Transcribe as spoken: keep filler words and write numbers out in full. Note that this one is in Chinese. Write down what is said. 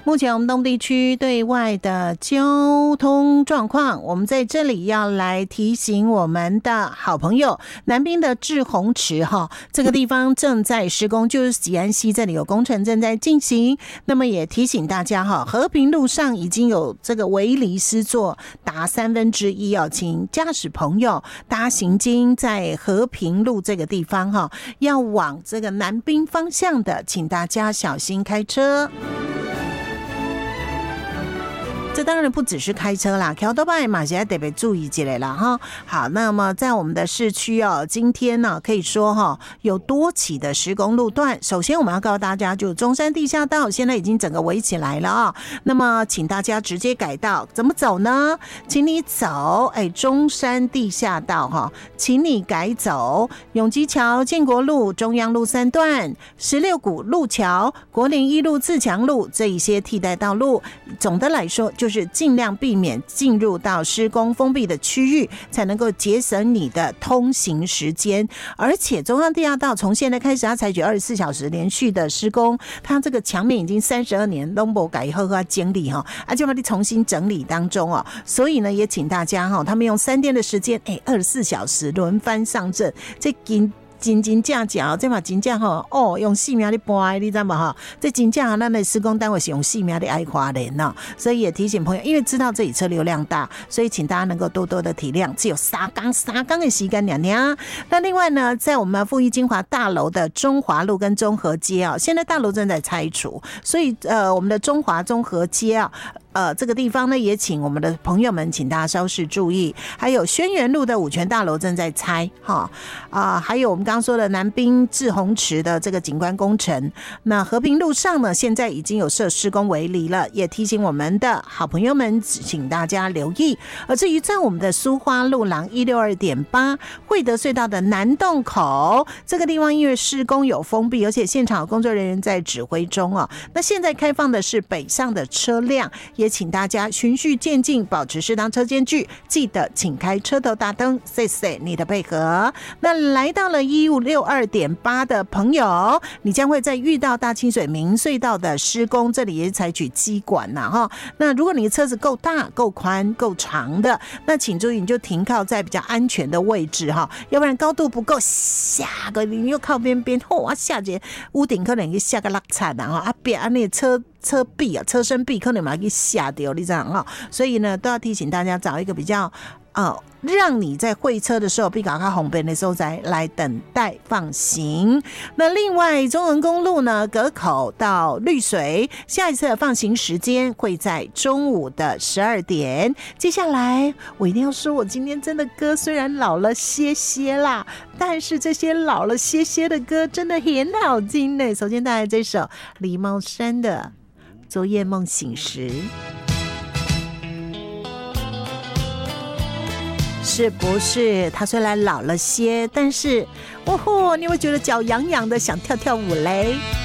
目前我们东地区对外的交通状况，我们在这里要来提醒我们的好朋友，南滨的志宏池哈，这个地方正在施工，就是吉安溪这里有工程正在进行。那么也提醒大家哈，和平路上已经有这个围篱施作达三分之一哦，请驾驶朋友大家行经在和平路这个地方哈，要往这个南滨方向的，请大家小心开车。这当然不只是开车啦，骑多拜嘛，现在得别注意起来了哈。好，那么在我们的市区哦，今天呢、啊、可以说哈有多起的施工路段。首先我们要告诉大家，就中山地下道现在已经整个围起来了啊。那么请大家直接改道，怎么走呢？请你走哎中山地下道哈，请你改走永基桥、建国路、中央路三段、十六股路桥、国林一路、自强路这一些替代道路。总的来说，就是尽量避免进入到施工封闭的区域，才能够节省你的通行时间。而且中央地下道从现在开始，它采取二十四小时连续的施工，它这个墙面已经三十二年都没改好好整理哈，啊就把你重新整理当中哦。所以呢，也请大家哈，他们用三天的时间，哎，二十四小时轮番上阵，这紧。真真正正，这嘛真正吼哦，用性命的搬，你知道吗？哈，这真正啊，咱的施工单位是用性命的爱花莲哦，所以也提醒朋友，因为知道这里车流量大，所以请大家能够多多的体谅，只有三天三天的时间娘娘。那另外呢，在我们富裕精华大楼的中华路跟中和街啊，现在大楼正在拆除，所以呃，我们的中华中和街啊。呃，这个地方呢，也请我们的朋友们，请大家稍事注意。还有轩辕路的五权大楼正在拆，哈啊、呃，还有我们刚刚说的南滨志宏池的这个景观工程。那和平路上呢，现在已经有设施工围篱了，也提醒我们的好朋友们，请大家留意。而至于在我们的苏花路廊一六二点八惠德隧道的南洞口这个地方，因为施工有封闭，而且现场有工作人员在指挥中哦。那现在开放的是北上的车辆。也请大家循序渐进，保持适当车间距，记得请开车头大灯，谢谢你的配合。那来到了一五六二点八的朋友，你将会在遇到大清水明隧道的施工，这里也是采取基管呐哈。那如果你的车子够大、够宽、够长的，那请注意你就停靠在比较安全的位置哈，要不然高度不够，下个你又靠边边，嚯、哦，下节屋顶可能会下个落惨啊哈，啊别啊那车。车壁啊，车身壁可能把它给吓掉，你知道哈？所以呢，都要提醒大家找一个比较呃，让你在会车的时候，比较靠红边的时候再来等待放行。那另外，中横公路呢，隔口到绿水，下一次的放行时间会在中午的十二点。接下来，我一定要说，我今天真的歌虽然老了些些啦，但是这些老了些些的歌真的很好听呢。首先带来这首李茂山的。昨夜梦醒时，是不是他虽然老了些，但是哦吼，你会觉得脚痒痒的，想跳跳舞嘞？